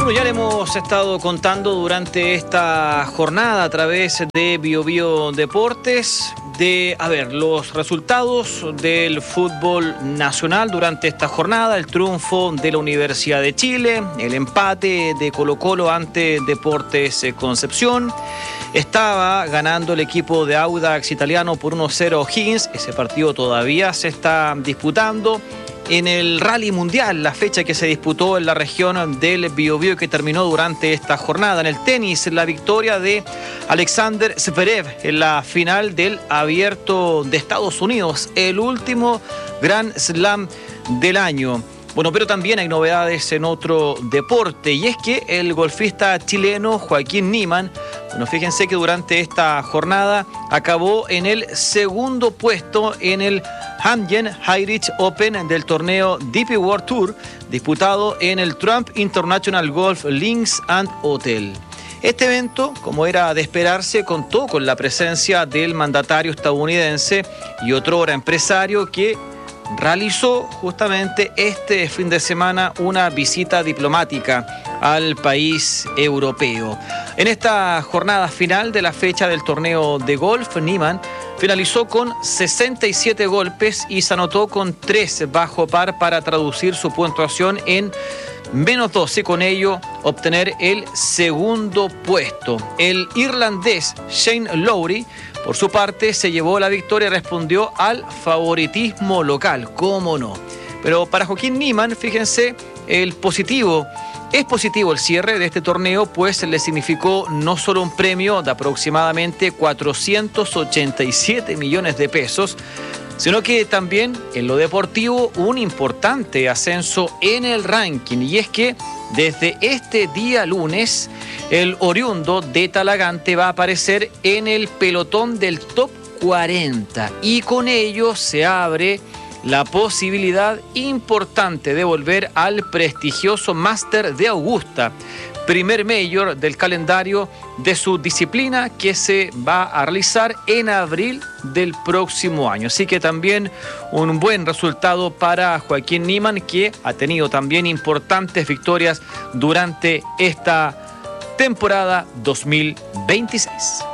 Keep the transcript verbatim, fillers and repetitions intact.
Bueno, ya le hemos estado contando durante esta jornada a través de Bio Bio Deportes de, a ver, los resultados del fútbol nacional durante esta jornada, el triunfo de la Universidad de Chile, el empate de Colo-Colo ante Deportes Concepción. Estaba ganando el equipo de Audax Italiano por uno cero O'Higgins, ese partido todavía se está disputando. En el Rally Mundial, la fecha que se disputó en la región del Biobío que terminó durante esta jornada. En el tenis, la victoria de Alexander Zverev en la final del Abierto de Estados Unidos, el último Grand Slam del año. Bueno, pero también hay novedades en otro deporte, y es que el golfista chileno Joaquín Niemann, bueno, fíjense que durante esta jornada acabó en el segundo puesto en el Hamden Heinrich Open del torneo D P World Tour, disputado en el Trump International Golf Links and Hotel. Este evento, como era de esperarse, contó con la presencia del mandatario estadounidense y otrora empresario que realizó justamente este fin de semana una visita diplomática al país europeo. En esta jornada final de la fecha del torneo de golf, Niemann finalizó con sesenta y siete golpes y se anotó con tres bajo par para traducir su puntuación en menos dos y con ello obtener el segundo puesto. El irlandés Shane Lowry, por su parte, se llevó la victoria y respondió al favoritismo local, cómo no. Pero para Joaquín Niemann, fíjense, el positivo, es positivo el cierre de este torneo, pues le significó no solo un premio de aproximadamente cuatrocientos ochenta y siete millones de pesos, sino que también en lo deportivo un importante ascenso en el ranking, y es que desde este día lunes el oriundo de Talagante va a aparecer en el pelotón del top cuarenta y con ello se abre la posibilidad importante de volver al prestigioso Máster de Augusta, primer mayor del calendario de su disciplina que se va a realizar en abril del próximo año. Así que también un buen resultado para Joaquín Niemann, que ha tenido también importantes victorias durante esta temporada dos mil veintiséis.